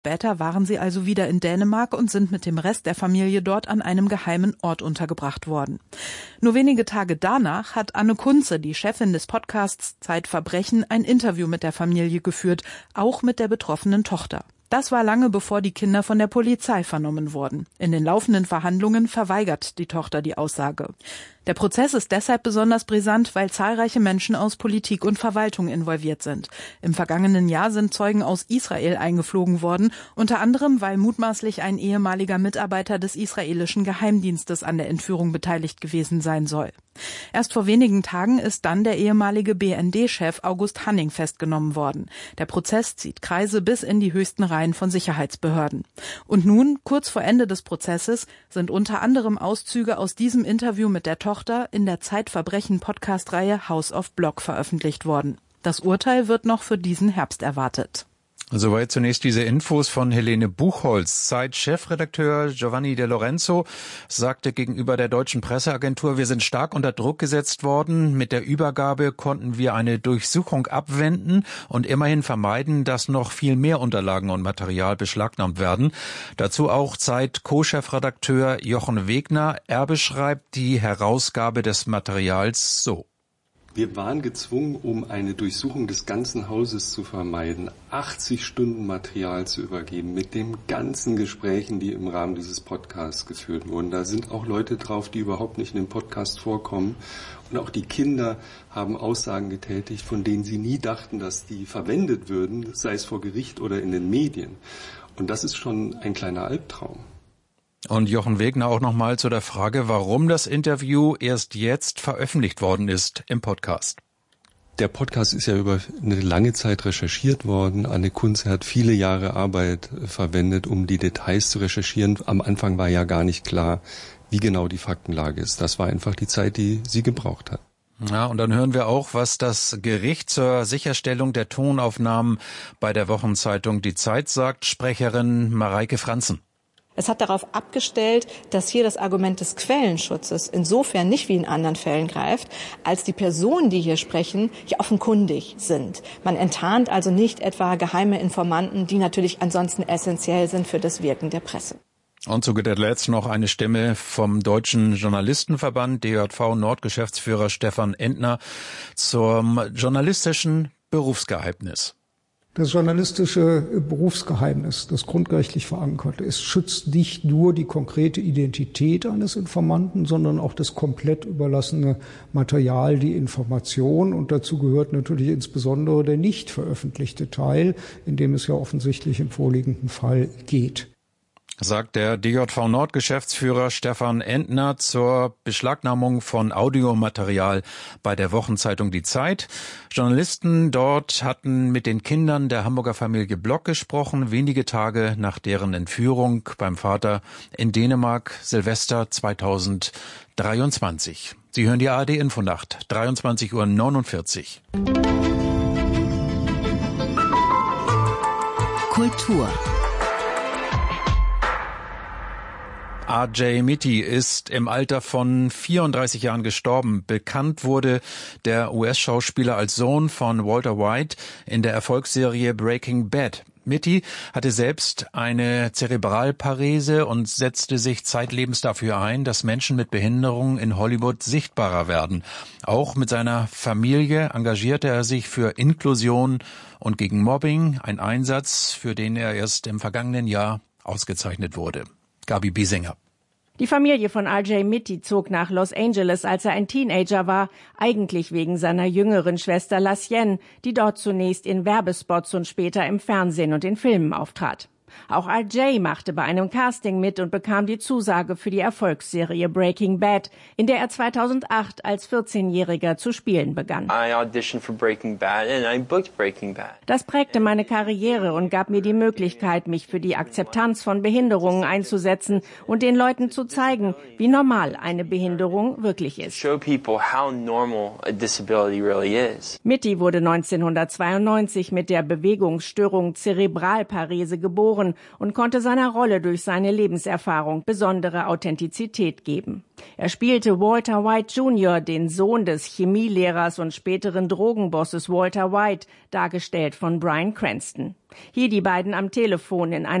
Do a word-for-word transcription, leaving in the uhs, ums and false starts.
Später waren sie also wieder in Dänemark und sind mit dem Rest der Familie dort an einem geheimen Ort untergebracht worden. Nur wenige Tage danach hat Anne Kunze, die Chefin des Podcasts Zeitverbrechen, ein Interview mit der Familie geführt, auch mit der betroffenen Tochter. Das war lange bevor die Kinder von der Polizei vernommen wurden. In den laufenden Verhandlungen verweigert die Tochter die Aussage. Der Prozess ist deshalb besonders brisant, weil zahlreiche Menschen aus Politik und Verwaltung involviert sind. Im vergangenen Jahr sind Zeugen aus Israel eingeflogen worden, unter anderem, weil mutmaßlich ein ehemaliger Mitarbeiter des israelischen Geheimdienstes an der Entführung beteiligt gewesen sein soll. Erst vor wenigen Tagen ist dann der ehemalige B N D-Chef August Hanning festgenommen worden. Der Prozess zieht Kreise bis in die höchsten Reihen von Sicherheitsbehörden. Und nun, kurz vor Ende des Prozesses, sind unter anderem Auszüge aus diesem Interview mit der Tochter in der Zeitverbrechen-Podcast-Reihe House of Block veröffentlicht worden. Das Urteil wird noch für diesen Herbst erwartet. Soweit zunächst diese Infos von Helene Buchholz. Zeit-Chefredakteur Giovanni De Lorenzo sagte gegenüber der deutschen Presseagentur, wir sind stark unter Druck gesetzt worden. Mit der Übergabe konnten wir eine Durchsuchung abwenden und immerhin vermeiden, dass noch viel mehr Unterlagen und Material beschlagnahmt werden. Dazu auch Zeit-Co-Chefredakteur Jochen Wegner. Er beschreibt die Herausgabe des Materials so. Wir waren gezwungen, um eine Durchsuchung des ganzen Hauses zu vermeiden, achtzig Stunden Material zu übergeben mit den ganzen Gesprächen, die im Rahmen dieses Podcasts geführt wurden. Da sind auch Leute drauf, die überhaupt nicht in dem Podcast vorkommen. Und auch die Kinder haben Aussagen getätigt, von denen sie nie dachten, dass die verwendet würden, sei es vor Gericht oder in den Medien. Und das ist schon ein kleiner Albtraum. Und Jochen Wegner auch nochmal zu der Frage, warum das Interview erst jetzt veröffentlicht worden ist im Podcast. Der Podcast ist ja über eine lange Zeit recherchiert worden. Anne Kunze hat viele Jahre Arbeit verwendet, um die Details zu recherchieren. Am Anfang war ja gar nicht klar, wie genau die Faktenlage ist. Das war einfach die Zeit, die sie gebraucht hat. Ja, und dann hören wir auch, was das Gericht zur Sicherstellung der Tonaufnahmen bei der Wochenzeitung Die Zeit sagt. Sprecherin Mareike Franzen. Es hat darauf abgestellt, dass hier das Argument des Quellenschutzes insofern nicht wie in anderen Fällen greift, als die Personen, die hier sprechen, ja offenkundig sind. Man enttarnt also nicht etwa geheime Informanten, die natürlich ansonsten essentiell sind für das Wirken der Presse. Und zu guter Letzt noch eine Stimme vom Deutschen Journalistenverband, D J V Nordgeschäftsführer Stefan Entner, zum journalistischen Berufsgeheimnis. Das journalistische Berufsgeheimnis, das grundrechtlich verankert ist, schützt nicht nur die konkrete Identität eines Informanten, sondern auch das komplett überlassene Material, die Information. Und dazu gehört natürlich insbesondere der nicht veröffentlichte Teil, in dem es ja offensichtlich im vorliegenden Fall geht. Sagt der D J V Nord-Geschäftsführer Stefan Entner zur Beschlagnahmung von Audiomaterial bei der Wochenzeitung Die Zeit. Journalisten dort hatten mit den Kindern der Hamburger Familie Block gesprochen, wenige Tage nach deren Entführung beim Vater in Dänemark, Silvester zweitausenddreiundzwanzig. Sie hören die A R D Infonacht, dreiundzwanzig Uhr neunundvierzig. Kultur. R J Mitte ist im Alter von vierunddreißig Jahren gestorben. Bekannt wurde der U S-Schauspieler als Sohn von Walter White in der Erfolgsserie Breaking Bad. Mitte hatte selbst eine Zerebralparese und setzte sich zeitlebens dafür ein, dass Menschen mit Behinderung in Hollywood sichtbarer werden. Auch mit seiner Familie engagierte er sich für Inklusion und gegen Mobbing, ein Einsatz, für den er erst im vergangenen Jahr ausgezeichnet wurde. Gabi Biesinger. Die Familie von R J Mitte zog nach Los Angeles, als er ein Teenager war, eigentlich wegen seiner jüngeren Schwester Lassienne, die dort zunächst in Werbespots und später im Fernsehen und in Filmen auftrat. Auch R J machte bei einem Casting mit und bekam die Zusage für die Erfolgsserie Breaking Bad, in der er zweitausendacht als vierzehnjähriger zu spielen begann. I auditioned for Breaking Bad and I booked Breaking Bad. Das prägte meine Karriere und gab mir die Möglichkeit, mich für die Akzeptanz von Behinderungen einzusetzen und den Leuten zu zeigen, wie normal eine Behinderung wirklich ist. Show people how normal a disability really is. Mitte wurde neunzehnhundertzweiundneunzig mit der Bewegungsstörung Zerebralparese geboren geboren und konnte seiner Rolle durch seine Lebenserfahrung besondere Authentizität geben. Er spielte Walter White Junior, den Sohn des Chemielehrers und späteren Drogenbosses Walter White, dargestellt von Bryan Cranston. Hier die beiden am Telefon in einer